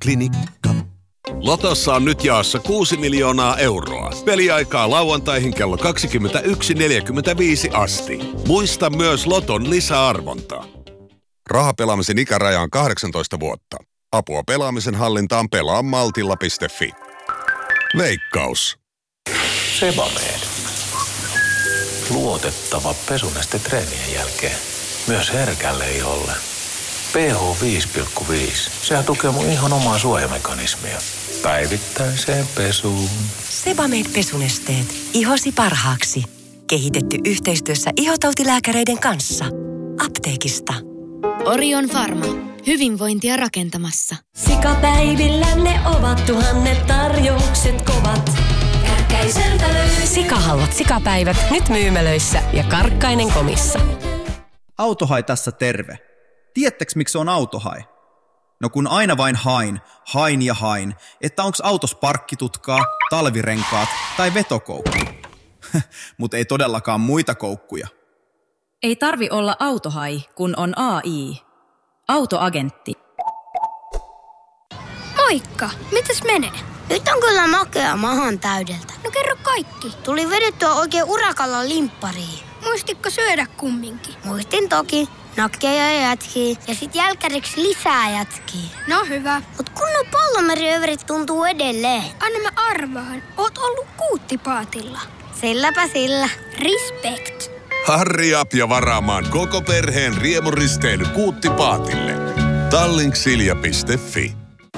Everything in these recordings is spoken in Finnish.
Klinikka. Lotossa on nyt jaossa 6 miljoonaa euroa. Peliaikaa lauantaihin kello 21.45 asti. Muista myös Loton lisäarvonta. Rahapelaamisen ikäraja on 18 vuotta. Apua pelaamisen hallintaan pelaamaltilla.fi. Veikkaus. Sebamed. Luotettava pesuneste treenien jälkeen. Myös herkälle iholle. pH 5,5. Sehän tukee mun ihon omaa suojamekanismia. Päivittäiseen pesuun. Sebamed pesunesteet. Ihosi parhaaksi. Kehitetty yhteistyössä ihotautilääkäreiden kanssa. Apteekista. Orion Pharma. Hyvinvointia rakentamassa. Sikapäivillä ne ovat tuhannet tarjoukset kovat. Kärkkäiseltä löytyy. Sikahallat sikapäivät nyt myymälöissä ja Karkkainen komissa. Autohai tässä terve. Tiedättekö miksi on autohai? No kun aina vain hain, että onks autos parkkitutkaa, talvirenkaat tai vetokoukku. Mut ei todellakaan muita koukkuja. Ei tarvi olla autohai, kun on AI. Autoagentti. Moikka, mitäs menee? Nyt on kyllä makea mahan täydeltä. No kerro kaikki. Tuli vedettyä oikein urakalla limppariin. Muistitko syödä kumminkin? Muistin toki. Nakkeja ja jätkiä ja sit jälkäriksi lisää jätkiä. No hyvä. Mut kunnon pallomeriöverit tuntuu edelleen. Anna mä arvaan. Oot ollut Kuuttipaatilla. Silläpä sillä. Respect. Hurry up ja varaamaan koko perheen riemuristeily Kuuttipaatille. Tallinksilja.fi.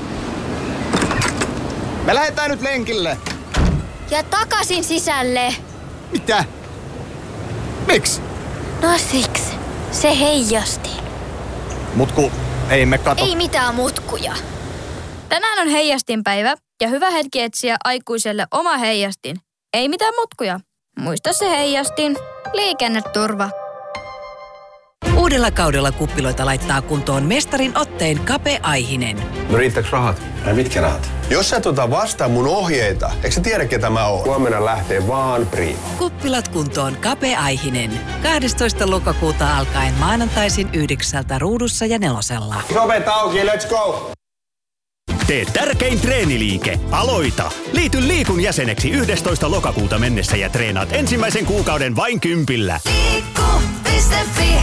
Me lähdetään nyt lenkille. Ja takaisin sisälle. Mitä? Miksi? No siksi. Se heijasti. Mutku, ei me kato. Ei mitään mutkuja. Tänään on heijastinpäivä ja hyvä hetki etsiä aikuiselle oma heijastin. Ei mitään mutkuja. Muista se heijastin. Liikenneturva. Uudella kaudella kuppiloita laittaa kuntoon mestarin otteen Kape Aihinen. No riittääks rahat? Ai mitkä rahat? Jos sä vastaa mun ohjeita, eikö sä tiedä ketä mä oon? Huomenna lähtee vaan Prima. Kuppilat kuntoon Kape Aihinen. 12. lokakuuta alkaen maanantaisin 9 Ruudussa ja 4. Ovet auki, let's go! Tee tärkein treeniliike. Aloita! Liity Liikun jäseneksi 11. lokakuuta mennessä ja treenaat ensimmäisen kuukauden vain 10. Liikku.fi.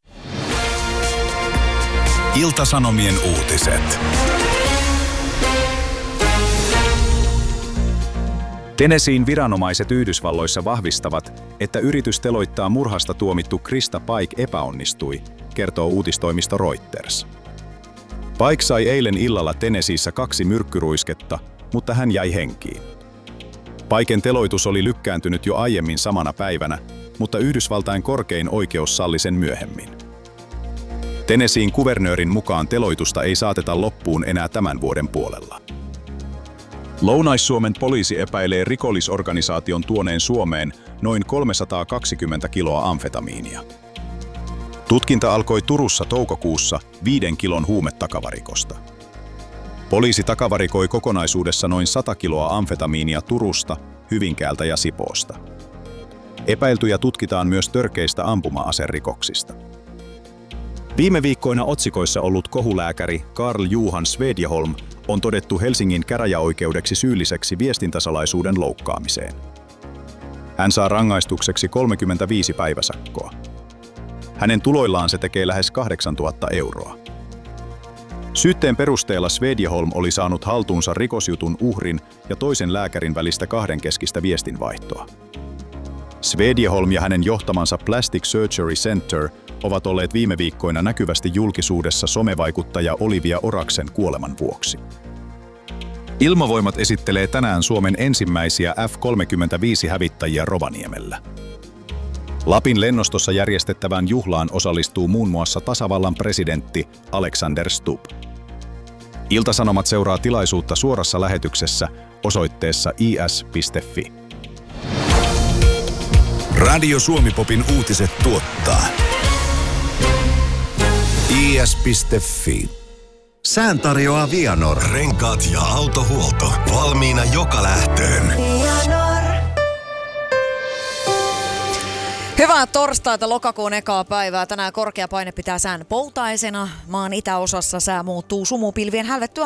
Ilta-Sanomien uutiset. Tennesseein viranomaiset Yhdysvalloissa vahvistavat, että yritys teloittaa murhasta tuomittu Krista Pike epäonnistui, kertoo uutistoimisto Reuters. Pike sai eilen illalla Tennesseeissä 2 myrkkyruisketta, mutta hän jäi henkiin. Piken teloitus oli lykkääntynyt jo aiemmin samana päivänä, mutta Yhdysvaltain korkein oikeus salli sen myöhemmin. Tennesseein kuvernöörin mukaan teloitusta ei saateta loppuun enää tämän vuoden puolella. Lounais-Suomen poliisi epäilee rikollisorganisaation tuoneen Suomeen noin 320 kiloa amfetamiinia. Tutkinta alkoi Turussa toukokuussa 5 kilon huumetakavarikosta. Poliisi takavarikoi kokonaisuudessa noin 100 kiloa amfetamiinia Turusta, Hyvinkäältä ja Sipoosta. Epäiltyjä tutkitaan myös törkeistä ampuma-aserikoksista. Viime viikkoina otsikoissa ollut kohulääkäri Carl Johan Svedjeholm on todettu Helsingin käräjäoikeudeksi syylliseksi viestintäsalaisuuden loukkaamiseen. Hän saa rangaistukseksi 35 päiväsakkoa. Hänen tuloillaan se tekee lähes 8 000 euroa. Syytteen perusteella Svedjeholm oli saanut haltuunsa rikosjutun uhrin ja toisen lääkärin välistä kahdenkeskistä viestinvaihtoa. Svedjeholm ja hänen johtamansa Plastic Surgery Center ovat olleet viime viikkoina näkyvästi julkisuudessa somevaikuttaja Olivia Oraksen kuoleman vuoksi. Ilmavoimat esittelee tänään Suomen ensimmäisiä F-35-hävittäjiä Rovaniemellä. Lapin lennostossa järjestettävään juhlaan osallistuu muun muassa tasavallan presidentti Alexander Stubb. Ilta-Sanomat seuraa tilaisuutta suorassa lähetyksessä osoitteessa is.fi. Radio Suomi-popin uutiset tuottaa is.fi. Sään tarjoaa Vianor. Renkaat ja autohuolto valmiina joka lähtöön. Hyvää torstaita lokakuun ekaa päivää. Tänään korkea paine pitää sään poutaisena. Maan itäosassa sää muuttuu sumupilvien hälvettyä